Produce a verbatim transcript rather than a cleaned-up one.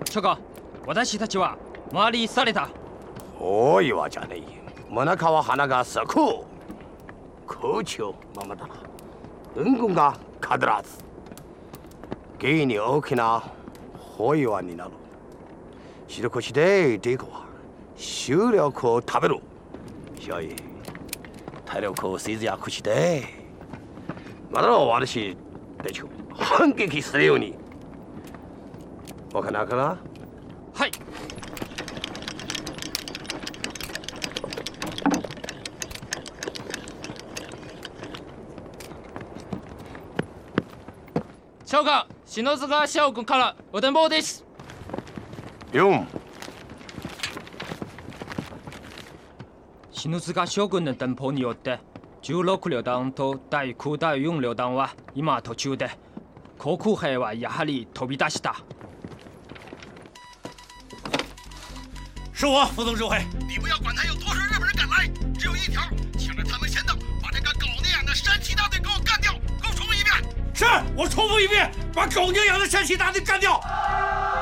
長官、私たちは周りされた。 多いわじゃねえ。真中は花が咲く。空中ままだ。運軍が必ず。芸に大きな法要になる。白口でデコは収力を食べる。所以体力を節約して、まだ私たちを反撃するように。わかんないかな？ はい。長官、篠塚将軍からお電報です。 よん。 篠塚将軍の電報によってじゅうろく旅団とだいきゅうだいよん旅団は今途中で、航空兵はやはり飛び出した。 是我，副总指挥。 你不要管他有多少日本人赶来，只有一条，抢着他们先到，把这个狗那样的山崎大队给我干掉。给我重复一遍。 是，我重复一遍，把狗那样的山崎大队干掉。